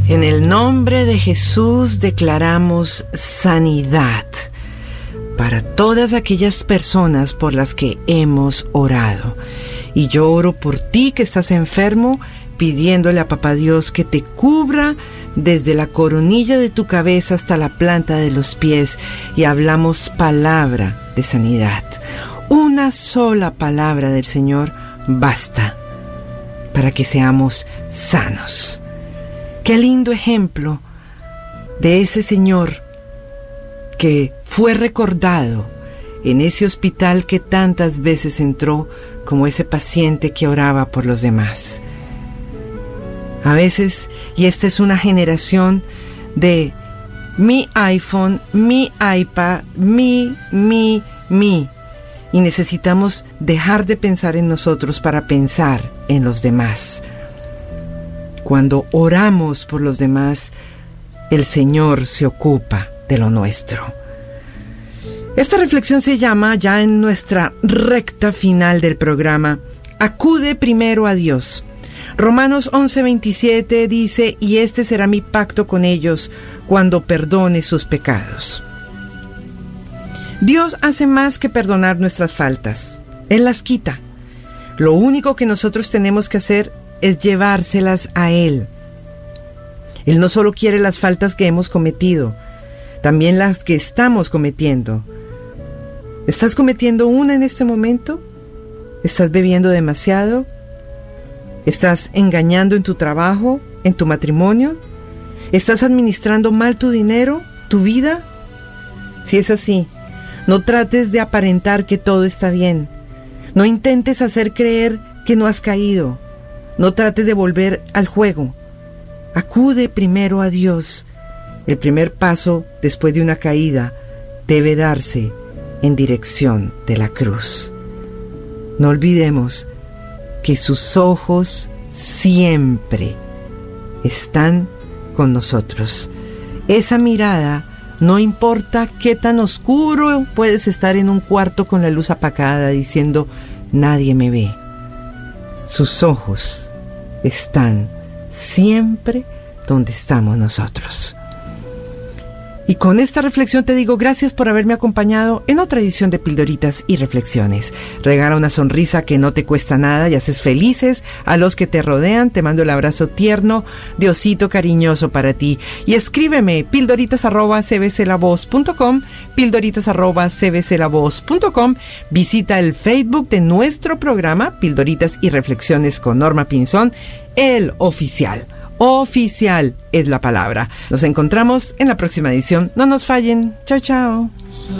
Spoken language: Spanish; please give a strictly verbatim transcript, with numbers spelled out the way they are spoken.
En el nombre de Jesús declaramos sanidad para todas aquellas personas por las que hemos orado. Y yo oro por ti que estás enfermo, pidiéndole a Papá Dios que te cubra desde la coronilla de tu cabeza hasta la planta de los pies, y hablamos palabra de sanidad. Una sola palabra del Señor basta para que seamos sanos. Qué lindo ejemplo de ese Señor que fue recordado en ese hospital que tantas veces entró como ese paciente que oraba por los demás. A veces, y esta es una generación de mi iPhone, mi iPad, mi, mi, mi, y necesitamos dejar de pensar en nosotros para pensar en los demás. Cuando oramos por los demás, el Señor se ocupa de lo nuestro. Esta reflexión se llama, ya en nuestra recta final del programa, Acude primero a Dios. Romanos once veintisiete dice, y este será mi pacto con ellos cuando perdone sus pecados. Dios hace más que perdonar nuestras faltas. Él las quita. Lo único que nosotros tenemos que hacer es llevárselas a Él. Él no solo quiere las faltas que hemos cometido, también las que estamos cometiendo. ¿Estás cometiendo una en este momento? ¿Estás bebiendo demasiado? ¿Estás engañando en tu trabajo, en tu matrimonio? ¿Estás administrando mal tu dinero, tu vida? Si es así, no trates de aparentar que todo está bien. No intentes hacer creer que no has caído. No trates de volver al juego. Acude primero a Dios. El primer paso después de una caída debe darse en dirección de la cruz. No olvidemos que sus ojos siempre están con nosotros. Esa mirada, no importa qué tan oscuro puedes estar en un cuarto con la luz apagada diciendo, nadie me ve. Sus ojos están siempre donde estamos nosotros. Y con esta reflexión te digo gracias por haberme acompañado en otra edición de Pildoritas y Reflexiones. Regala una sonrisa que no te cuesta nada y haces felices a los que te rodean. Te mando el abrazo tierno de osito cariñoso para ti. Y escríbeme pildoritas arroba c b c la voz punto com, pildoritas arroba c b c la voz punto com. Visita el Facebook de nuestro programa Pildoritas y Reflexiones con Norma Pinzón, el oficial. Oficial es la palabra. Nos encontramos en la próxima edición. No nos fallen. Chao, chao.